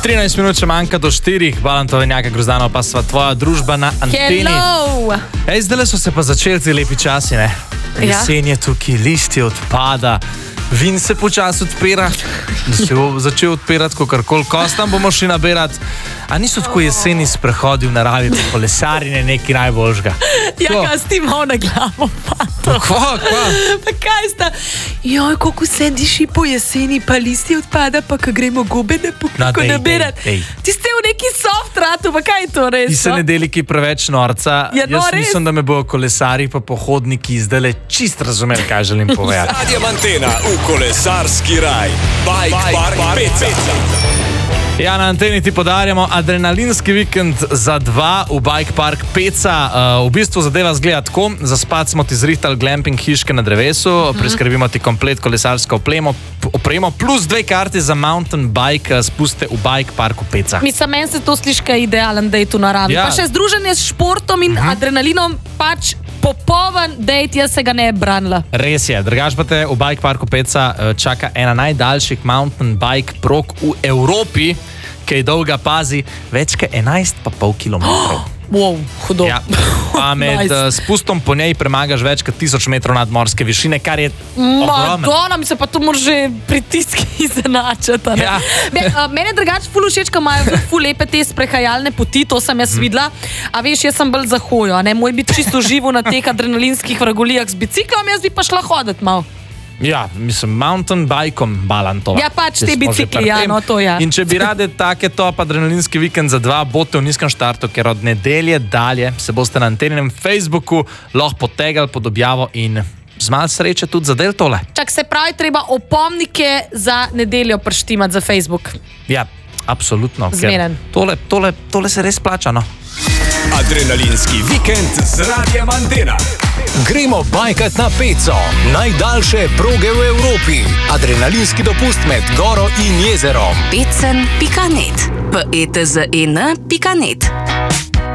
13 minut še manjka do 4, Balan Tovenjaka, Grozdanov, pa sva tvoja družba na anteni. Hello! Zdaj so se pa začeli ti lepi časi, ne? Jesen je tukaj, listje odpada, vin se počasi odpira, da se bo začel odpirati, kakorkoli kostam bomo šli nabirati. A niso tako jeseni sprehodi v naravi, pa kolesarjenje nekaj najboljšega? Ja, kaj s tim na glavo pato. Kva? Pa kaj sta? Joj, koliko se diši po jeseni, pa listje odpada, pa ko gremo gobene pokliko nabirati. Ti ste v neki soft ratu, pa kaj je to res? Ti se ne deli ki preveč norca. Ja, no, jaz mislim, da me bo kolesari pa pohodniki zdajle čist razumeli, kaj želim povedati. Radio Antena v kolesarski raj. Bike Park Peca. Ja, na anteni ti podarjamo adrenalinski vikend za 2 v Bike Park Peca. V bistvu zadeva zgleda tako, za spat smo ti zrihtali glamping hiške na drevesu, priskrbimo ti komplet kolesarsko opremo, plus 2 karti za mountain bike spuste v Bike Parku Peca. Mislim, meni se to sliši kaj idealen dejt v naravi. Ja. Pa še združenje s športom in adrenalinom, pač popoln dejt, jaz se ga ne branila. Res je, drugač pa te v Bike Parku Peca čaka ena najdaljših mountain bike prog v Evropi, ki je dolga, pazi, več kot 11,5 kilometrov. Wow, hudo. Ja. Pa med spustom po njej premagaš več kot 1000 metrov nadmorske višine, kar je ogromno. Madonna, mi se pa to mora že pritiski izenačati. Ja. Mene drugače ful všeč, ko imajo ful lepe te sprehajalne poti, to sem jaz videla. A veš, jaz sem bolj za hojo, ne? Moj biti čisto živo na teh adrenalinskih vragolijah z biciklom, jaz bi pa šla hoditi malo. Ja, mislim, mountain bikeom Balan to. Ja, pač te bicikli, ja, no to ja. In če bi rade take top adrenalinski vikend za 2, bote v nizkem štartu, ker od nedelje dalje se boste na anteninem Facebooku lahko potegali pod objavo in z malo sreče tudi zadel tole. Čak, se pravi, treba opomnike za nedeljo prštimati za Facebook. Ja, absolutno. Zmeren. Tole se res plača, no. Adrenalinski vikend z Radiem Antena. Gremo bajkat na Peco, najdaljše proge v Evropi. Adrenalinski dopust med goro in jezerom. Pecen.net. petzen.net